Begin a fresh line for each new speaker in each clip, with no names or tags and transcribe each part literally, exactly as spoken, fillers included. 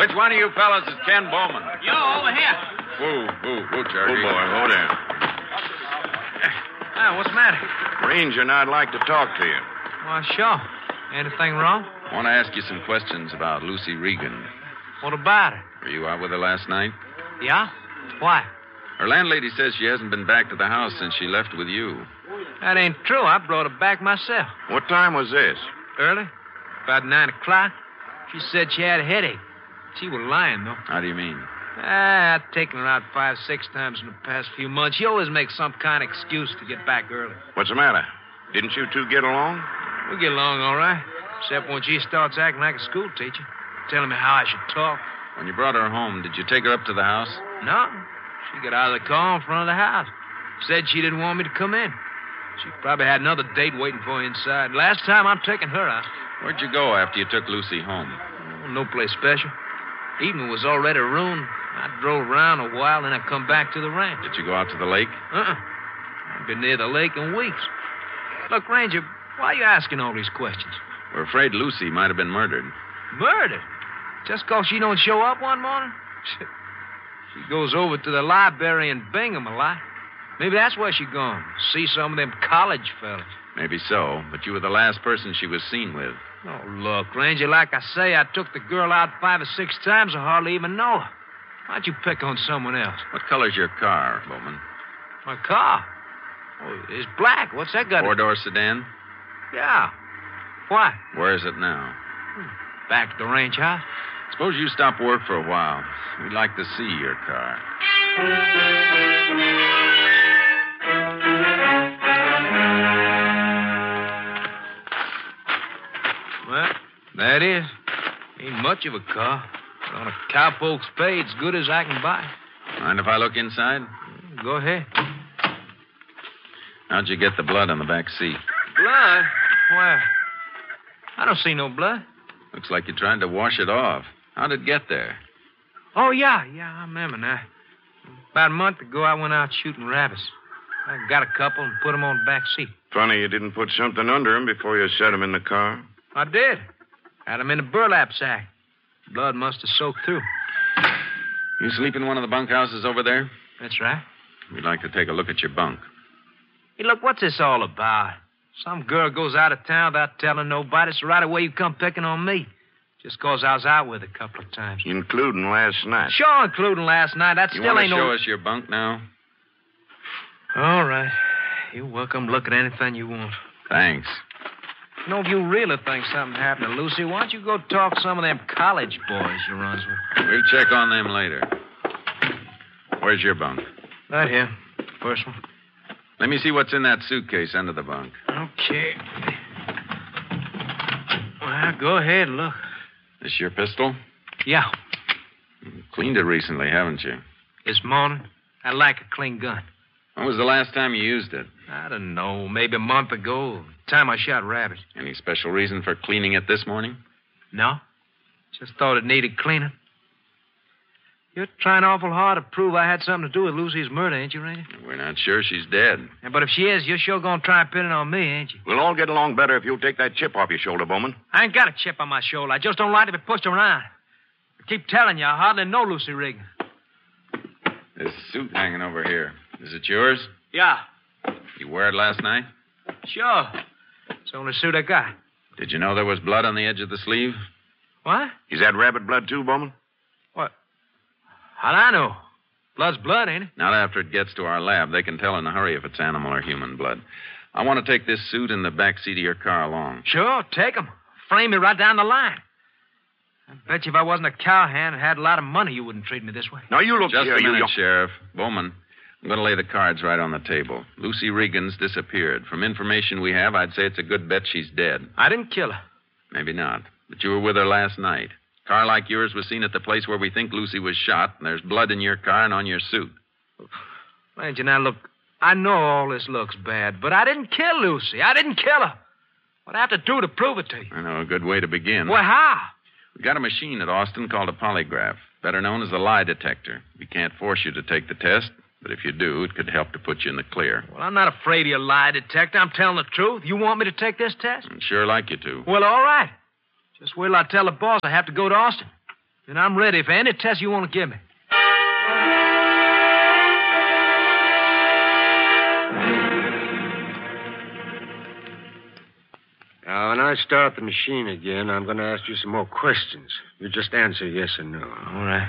Which one of you fellas is Ken Bowman?
You, over here.
Whoa, whoa, whoa, Charlie.
Oh, boy, hold on.
Ah, what's the matter?
Ranger and I'd like to talk to you.
Well, sure. Anything wrong?
I want to ask you some questions about Lucy Regan.
What about her?
Were you out with her last night?
Yeah? Why?
Her landlady says she hasn't been back to the house since she left with you.
That ain't true. I brought her back myself.
What time was this?
Early. About nine o'clock. She said she had a headache. She was lying, though.
How do you mean?
Ah, I've taken her out five, six times in the past few months. She always makes some kind of excuse to get back early.
What's the matter? Didn't you two get along?
We get along all right. Except when she starts acting like a school teacher. Telling me how I should talk.
When you brought her home, did you take her up to the house?
No. She got out of the car in front of the house. Said she didn't want me to come in. She probably had another date waiting for her inside. Last time I'm taking her out.
Where'd you go after you took Lucy home?
Oh, no place special. Evening was already ruined. I drove around a while, then I come back to the ranch.
Did you go out to the lake?
Uh-uh. I've been near the lake in weeks. Look, Ranger, why are you asking all these questions?
We're afraid Lucy might have been murdered.
Murdered? Just because she don't show up one morning? She goes over to the library in Bingham a lot. Maybe that's where she gone. See some of them college fellas.
Maybe so, but you were the last person she was seen with.
Oh, look, Ranger, like I say, I took the girl out five or six times. I hardly even know her. Why'd you pick on someone else?
What color's your car, Bowman?
My car? Oh, it's black. What's that got to...
Four-door sedan?
Yeah. Why?
Where is it now?
Back at the ranch house.
Suppose you stop work for a while. We'd like to see your car.
Well, that is. Ain't much of a car. But on a cowpoke's pay, it's good as I can buy.
Mind if I look inside?
Go ahead.
How'd you get the blood on the back seat?
Blood? Where? I don't see no blood.
Looks like you tried to wash it off. How'd it get there?
Oh, yeah, yeah, I remember now. About a month ago, I went out shooting rabbits. I got a couple and put them on the back seat.
Funny you didn't put something under him before you set him in the car.
I did. Had them in a burlap sack. Blood must have soaked through.
You sleep in one of the bunkhouses over there?
That's right.
We'd like to take a look at your bunk.
Hey, look, what's this all about? Some girl goes out of town without telling nobody, so right away you come picking on me. Just 'cause I was out with her a couple of times.
Including last night.
Sure, including last night. That
You
still
want
ain't
to show
no...
us your bunk now?
All right. You're welcome to look at anything you want.
Thanks.
You know, if you really think something happened to Lucy, why don't you go talk to some of them college boys you runs with?
We'll check on them later. Where's your bunk?
Right here. First one.
Let me see what's in that suitcase under the bunk.
Okay. Well, go ahead, look.
This your pistol?
Yeah.
You cleaned it recently, haven't you?
This morning, I like a clean gun.
When was the last time you used it?
I don't know, maybe a month ago. The time I shot rabbits.
Any special reason for cleaning it this morning?
No. Just thought it needed cleaning. You're trying awful hard to prove I had something to do with Lucy's murder, ain't you, Ranger?
We're not sure she's dead.
Yeah, but if she is, you're sure going to try and pin it on me, ain't you?
We'll all get along better if you'll take that chip off your shoulder, Bowman.
I ain't got a chip on my shoulder. I just don't like to be pushed around. I keep telling you, I hardly know Lucy Regan.
This suit hanging over here. Is it yours?
Yeah.
You wear it last night?
Sure. It's the only suit I got.
Did you know there was blood on the edge of the sleeve?
What?
Is that rabbit blood, too, Bowman?
What? How'd I know? Blood's blood, ain't it?
Not after it gets to our lab. They can tell in a hurry if it's animal or human blood. I want to take this suit and the back seat of your car along.
Sure, take 'em. Frame me right down the line. I bet you if I wasn't a cowhand and had a lot of money, you wouldn't treat me this way.
Now, you look
Just
here.
a
You,
minute,
you...
Sheriff. Bowman, I'm going to lay the cards right on the table. Lucy Regan's disappeared. From information we have, I'd say it's a good bet she's dead.
I didn't kill her.
Maybe not. But you were with her last night. A car like yours was seen at the place where we think Lucy was shot, and there's blood in your car and on your suit.
Ranger, now look, I know all this looks bad, but I didn't kill Lucy. I didn't kill her. What I have to do to prove it to you?
I know a good way to begin.
Well, how?
We've got a machine at Austin called a polygraph, better known as a lie detector. We can't force you to take the test, but if you do, it could help to put you in the clear.
Well, I'm not afraid of your lie detector. I'm telling the truth. You want me to take this test?
I'd sure like you to.
Well, all right. Just wait till I tell the boss I have to go to Austin. And I'm ready for any test you want to give me.
Now, when I start the machine again, I'm going to ask you some more questions. You just answer yes or no.
All right.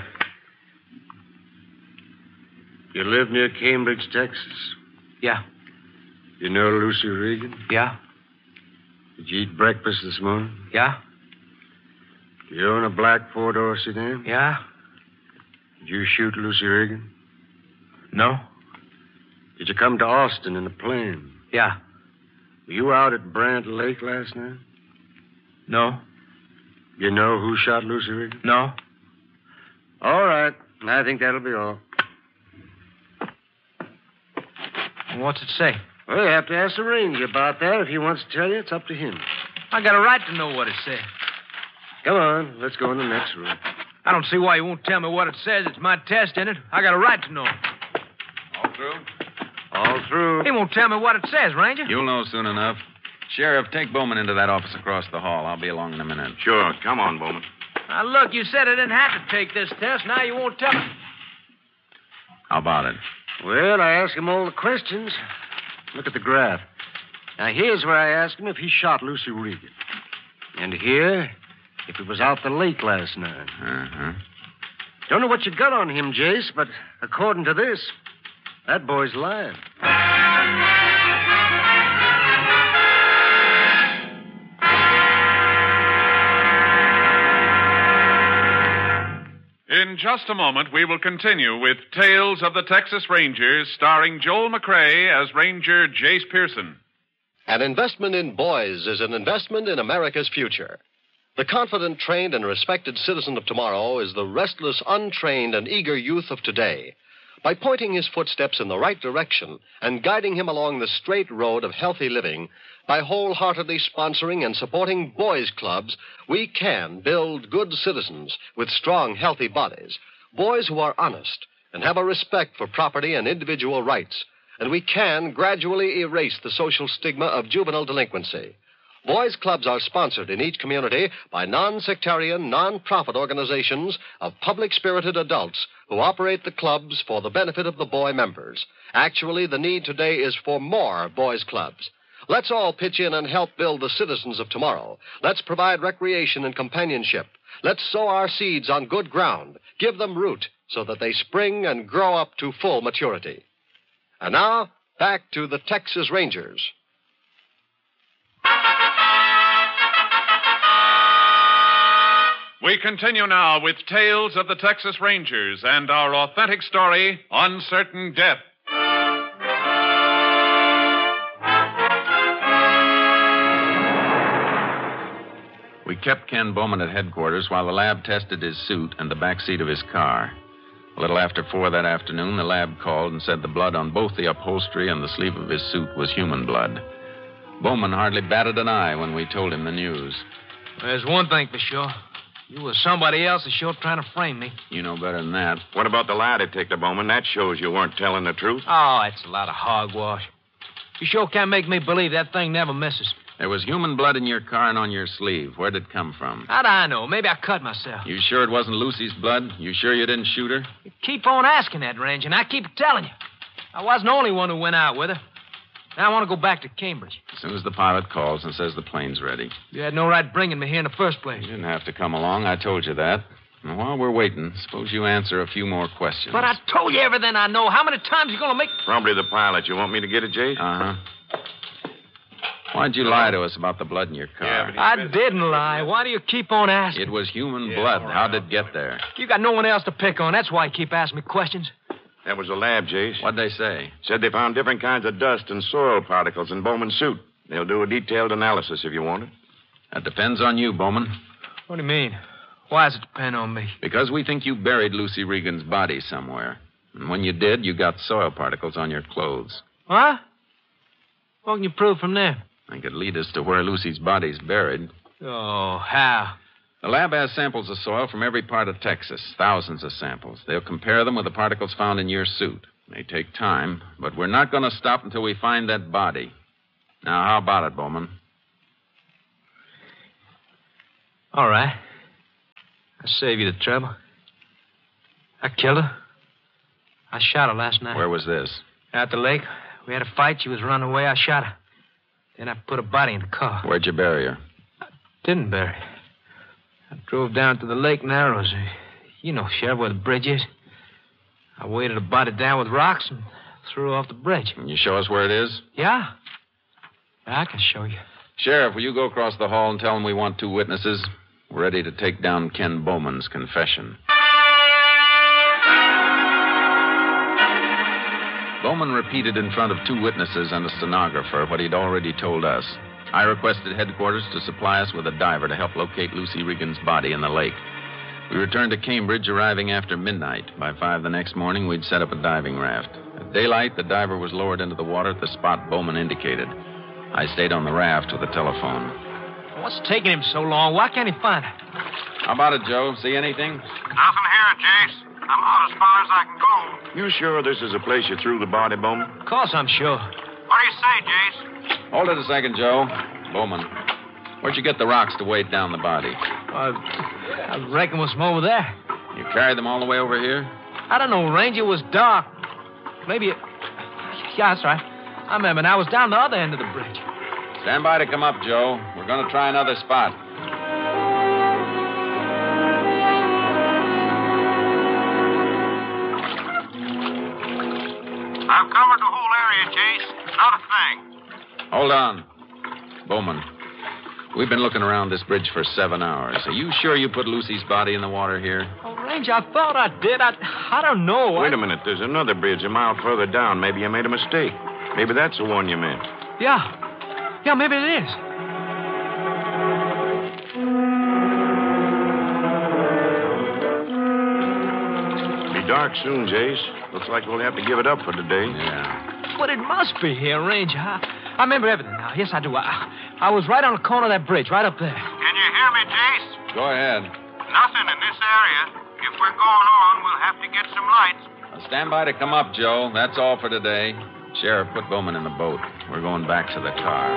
You live near Cambridge, Texas?
Yeah.
You know Lucy Regan?
Yeah.
Did you eat breakfast this morning?
Yeah.
Do you own a black four-door sedan?
Yeah.
Did you shoot Lucy Regan?
No.
Did you come to Austin in a plane?
Yeah.
Were you out at Brant Lake last night?
No.
You know who shot Lucy Regan?
No.
All right. I think that'll be all.
What's it say?
Well, you have to ask the ranger about that. If he wants to tell you, it's up to him.
I got a right to know what it says.
Come on, let's go in the next room.
I don't see why you won't tell me what it says. It's my test in it. I got a right to know.
All through?
All through.
He won't tell me what it says, Ranger.
You'll know soon enough. Sheriff, take Bowman into that office across the hall. I'll be along in a minute.
Sure. Come on, Bowman.
Now, look, you said I didn't have to take this test. Now you won't tell me.
How about it?
Well, I asked him all the questions. Look at the graph. Now, here's where I asked him if he shot Lucy Regan. And here, if he was out the lake last night.
Uh-huh.
Don't know what you got on him, Jace, but according to this, that boy's lying.
In just a moment, we will continue with Tales of the Texas Rangers, starring Joel McCrea as Ranger Jace Pearson.
An investment in boys is an investment in America's future. The confident, trained, and respected citizen of tomorrow is the restless, untrained, and eager youth of today. By pointing his footsteps in the right direction and guiding him along the straight road of healthy living, by wholeheartedly sponsoring and supporting boys' clubs, we can build good citizens with strong, healthy bodies, boys who are honest and have a respect for property and individual rights, and we can gradually erase the social stigma of juvenile delinquency. Boys' clubs are sponsored in each community by non-sectarian, non-profit organizations of public-spirited adults who operate the clubs for the benefit of the boy members. Actually, the need today is for more boys' clubs. Let's all pitch in and help build the citizens of tomorrow. Let's provide recreation and companionship. Let's sow our seeds on good ground, give them root so that they spring and grow up to full maturity. And now, back to the Texas Rangers.
We continue now with Tales of the Texas Rangers and our authentic story, Uncertain Death.
We kept Ken Bowman at headquarters while the lab tested his suit and the back seat of his car. A little after four that afternoon, the lab called and said the blood on both the upholstery and the sleeve of his suit was human blood. Bowman hardly batted an eye when we told him the news.
There's one thing for sure. You or somebody else is sure trying to frame me.
You know better than that.
What about the lie detector, Bowman? That shows you weren't telling the truth.
Oh, it's a lot of hogwash. You sure can't make me believe that thing never misses.
There was human blood in your car and on your sleeve. Where'd it come from?
How'd I know? Maybe I cut myself.
You sure it wasn't Lucy's blood? You sure you didn't shoot her?
You keep on asking that, Ranger, and I keep telling you. I wasn't the only one who went out with her. Now I want to go back to Cambridge.
As soon as the pilot calls and says the plane's ready.
You had no right bringing me here in the first place.
You didn't have to come along. I told you that. And while we're waiting, suppose you answer a few more questions.
But I told you everything I know. How many times are you going to make...
Probably the pilot. You want me to get it, Jace?
Uh-huh. Why'd you lie to us about the blood in your car?
Yeah,
I didn't lie. Why do you keep on asking?
It was human blood. How'd it get there?
You got no one else to pick on. That's why you keep asking me questions.
That was the lab, Jace.
What'd they say?
Said they found different kinds of dust and soil particles in Bowman's suit. They'll do a detailed analysis if you want it.
That depends on you, Bowman.
What do you mean? Why does it depend on me?
Because we think you buried Lucy Regan's body somewhere. And when you did, you got soil particles on your clothes.
What? What can you prove from there?
I could lead us to where Lucy's body's buried.
Oh, how?
The lab has samples of soil from every part of Texas, thousands of samples. They'll compare them with the particles found in your suit. It may take time, but we're not going to stop until we find that body. Now, how about it, Bowman?
All right. I saved you the trouble. I killed her. I shot her last night.
Where was this?
At the lake. We had a fight. She was running away. I shot her. Then I put her body in the car.
Where'd you bury her?
I didn't bury her. I drove down to the Lake Narrows. You know, Sheriff, where the bridge is. I weighted her body down with rocks and threw her off the bridge.
Can you show us where it is?
Yeah. I can show you.
Sheriff, will you go across the hall and tell them we want two witnesses? We're ready to take down Ken Bowman's confession. Bowman repeated in front of two witnesses and a stenographer what he'd already told us. I requested headquarters to supply us with a diver to help locate Lucy Regan's body in the lake. We returned to Cambridge, arriving after midnight. By five the next morning, we'd set up a diving raft. At daylight, the diver was lowered into the water at the spot Bowman indicated. I stayed on the raft with the telephone.
What's taking him so long? Why can't he find her?
How about it, Joe? See anything?
Nothing here, Jace. I'm out as far as I can go.
You sure this is the place you threw the body, Bowman?
Of course I'm sure.
What do you say, Jace?
Hold it a second, Joe. Bowman, where'd you get the rocks to weight down the body?
I, I reckon it was from over there.
You carried them all the way over here?
I don't know, Ranger. It was dark. Maybe it... Yeah, that's right. I remember now. I was down the other end of the bridge.
Stand by to come up, Joe. We're going to try another spot.
I've covered the whole area, Jace. Not a thing.
Hold on. Bowman, we've been looking around this bridge for seven hours. Are you sure you put Lucy's body in the water here?
Oh, Ranger, I thought I did. I, I don't know.
Wait
I...
a minute. There's another bridge a mile further down. Maybe you made a mistake. Maybe that's the one you meant.
Yeah. Yeah, maybe it is.
Be dark soon, Jace. Looks like we'll have to give it up for today.
Yeah.
But it must be here, Ranger. I, I remember everything now. Yes, I do. I, I was right on the corner of that bridge, right up there.
Can you hear me, Jace?
Go ahead.
Nothing in this area. If we're going on, we'll have to get some lights.
Now stand by to come up, Joe. That's all for today. Sheriff, put Bowman in the boat. We're going back to the car.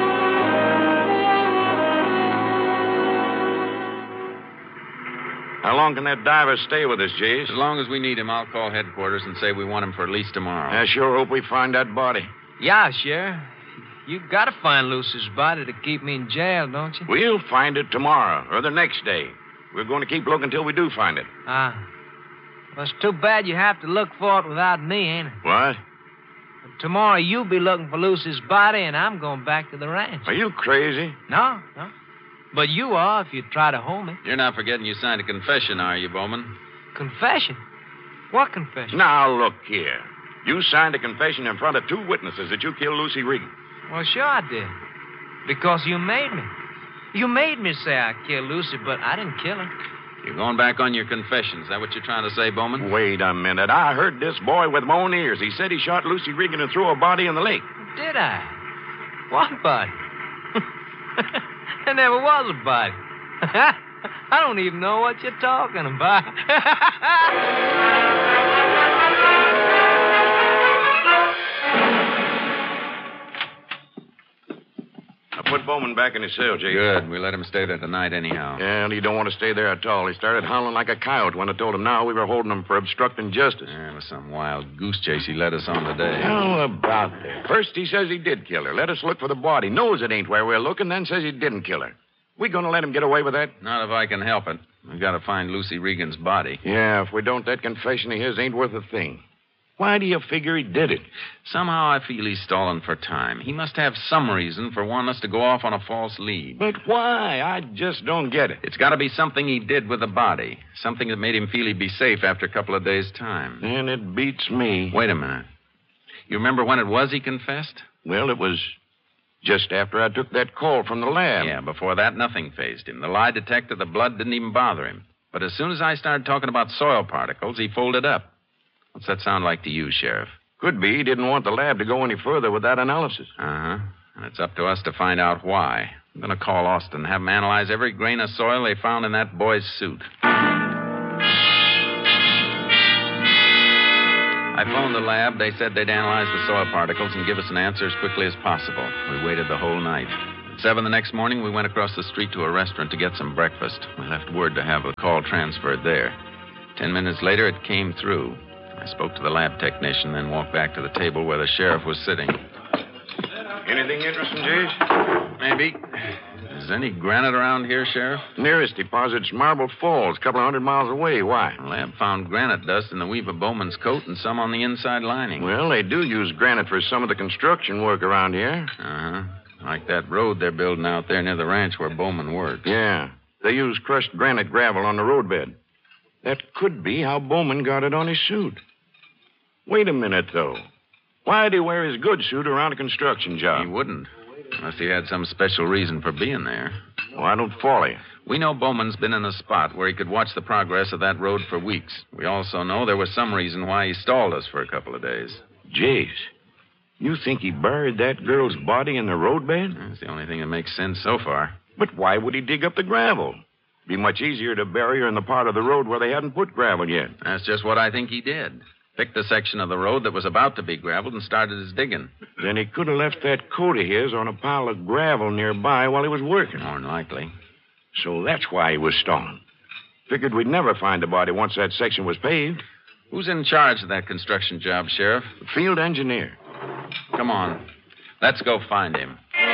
How long can that diver stay with us, Jace?
As long as we need him, I'll call headquarters and say we want him for at least tomorrow.
I sure hope we find that body.
Yeah, Sheriff. You gotta find Lucy's body to keep me in jail, don't you?
We'll find it tomorrow or the next day. We're going to keep looking until we do find it.
Ah. Uh, well, it's too bad you have to look for it without me, ain't it?
What?
Tomorrow you'll be looking for Lucy's body, and I'm going back to the ranch.
Are you crazy?
No, no. But you are if you try to hold me.
You're not forgetting you signed a confession, are you, Bowman?
Confession? What confession?
Now, look here. You signed a confession in front of two witnesses that you killed Lucy Regan.
Well, sure I did. Because you made me. You made me say I killed Lucy, but I didn't kill her.
You're going back on your confession. Is that what you're trying to say, Bowman?
Wait a minute. I heard this boy with my own ears. He said he shot Lucy Regan and threw her body in the lake.
Did I? What body? There never was a body. I don't even know what you're talking about.
I put Bowman back in his cell, Jake.
Good. We let him stay there tonight anyhow.
Yeah, and he don't want to stay there at all. He started howling like a coyote when I told him now we were holding him for obstructing justice.
Yeah, it was some wild goose chase he led us on today.
How about that? First he says he did kill her. Let us look for the body. Knows it ain't where we're looking, then says he didn't kill her. We gonna let him get away with that?
Not if I can help it. We've got to find Lucy Regan's body.
Yeah, if we don't, that confession of his ain't worth a thing. Why do you figure he did it?
Somehow I feel he's stalling for time. He must have some reason for wanting us to go off on a false lead.
But why? I just don't get it.
It's got to be something he did with the body. Something that made him feel he'd be safe after a couple of days' time.
And it beats me.
Wait a minute. You remember when it was he confessed?
Well, it was just after I took that call from the lab.
Yeah, before that, nothing fazed him. The lie detector, the blood didn't even bother him. But as soon as I started talking about soil particles, he folded up. What's that sound like to you, Sheriff?
Could be he didn't want the lab to go any further with that analysis.
Uh-huh. And it's up to us to find out why. I'm going to call Austin and have them analyze every grain of soil they found in that boy's suit. I phoned the lab. They said they'd analyze the soil particles and give us an answer as quickly as possible. We waited the whole night. At Seven the next morning, we went across the street to a restaurant to get some breakfast. We left word to have the call transferred there. Ten minutes later, it came through. I spoke to the lab technician, then walked back to the table where the sheriff was sitting.
Anything interesting, Jace?
Maybe. Is any granite around here, Sheriff?
Nearest deposit's Marble Falls, a couple of hundred miles away. Why?
The lab found granite dust in the weave of Bowman's coat and some on the inside lining.
Well, they do use granite for some of the construction work around here.
Uh-huh. Like that road they're building out there near the ranch where Bowman works.
Yeah. They use crushed granite gravel on the roadbed. That could be how Bowman got it on his suit. Wait a minute, though. Why'd he wear his good suit around a construction job?
He wouldn't. Unless he had some special reason for being there.
Well, I don't follow you.
We know Bowman's been in a spot where he could watch the progress of that road for weeks. We also know there was some reason why he stalled us for a couple of days.
Jace, you think he buried that girl's body in the roadbed?
That's the only thing that makes sense so far.
But why would he dig up the gravel? It'd be much easier to bury her in the part of the road where they hadn't put gravel yet.
That's just what I think he did. Picked the section of the road that was about to be graveled and started his digging.
Then he could have left that coat of his on a pile of gravel nearby while he was working.
More than likely.
So that's why he was stalling. Figured we'd never find the body once that section was paved.
Who's in charge of that construction job, Sheriff?
The field engineer.
Come on. Let's go find him.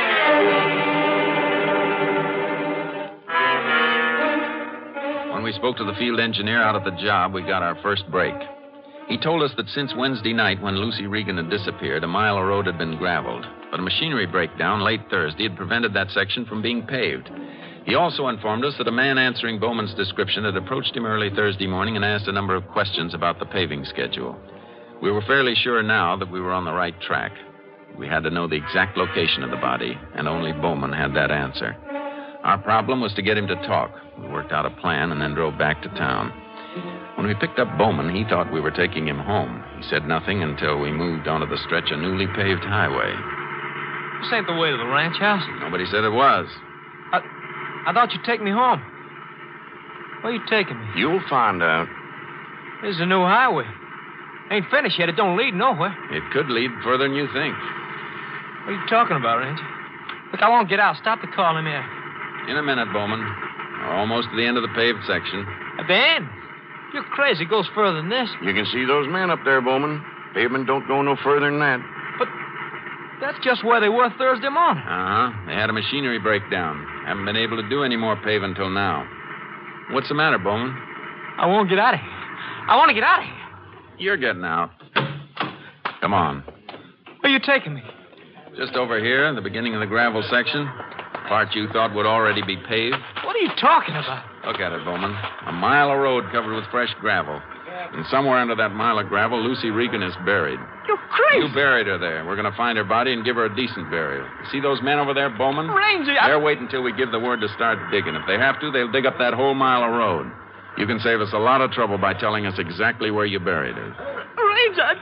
When we spoke to the field engineer out at the job, we got our first break. He told us that since Wednesday night, when Lucy Regan had disappeared, a mile of road had been graveled. But a machinery breakdown late Thursday had prevented that section from being paved. He also informed us that a man answering Bowman's description had approached him early Thursday morning and asked a number of questions about the paving schedule. We were fairly sure now that we were on the right track. We had to know the exact location of the body, and only Bowman had that answer. Our problem was to get him to talk. We worked out a plan and then drove back to town. When we picked up Bowman, he thought we were taking him home. He said nothing until we moved onto the stretch of newly paved highway.
This ain't the way to the ranch house.
Nobody said it was.
I, I thought you'd take me home. Where you taking me?
You'll find out.
This is a new highway. Ain't finished yet. It don't lead nowhere.
It could lead further than you think.
What are you talking about, Ranger? Look, I won't get out. Stop the car in there.
In a minute, Bowman. We're almost to the end of the paved section.
At the end? You're crazy. It goes further than this.
You can see those men up there, Bowman. Pavement don't go no further than that.
But that's just where they were Thursday morning.
Uh-huh. They had a machinery breakdown. Haven't been able to do any more paving until now. What's the matter, Bowman?
I won't get out of here. I want to get out of here.
You're getting out. Come on.
Where are you taking me?
Just over here, the beginning of the gravel section. The part you thought would already be paved.
What are you talking about?
Look at it, Bowman. A mile of road covered with fresh gravel. And somewhere under that mile of gravel, Lucy Regan is buried.
You're crazy.
You buried her there. We're going to find her body and give her a decent burial. See those men over there, Bowman?
Ranger, I...
They'll wait until we give the word to start digging. If they have to, they'll dig up that whole mile of road. You can save us a lot of trouble by telling us exactly where you buried her.
Ranger, I...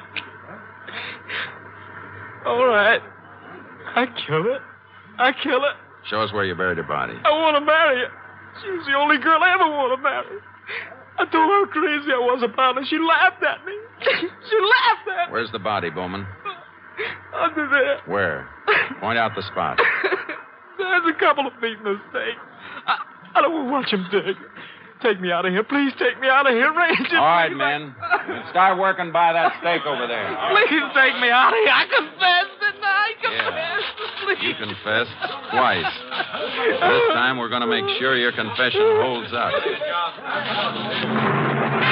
All right. I kill it. I kill it.
Show us where you buried her body.
I want to marry her. She was the only girl I ever want to marry. I told her how crazy I was about her. She laughed at me. She laughed at me.
Where's the body, Bowman?
Under there.
Where? Point out the spot.
There's a couple of feet in the stake. I, I don't want to watch him dig. Take me out of here. Please take me out of here, Ranger.
All right, men. Start working by that stake over there.
Please take me out of here. I confess, didn't I? I confess.
Yeah.
Please.
You confessed twice. This time we're going to make sure your confession holds up.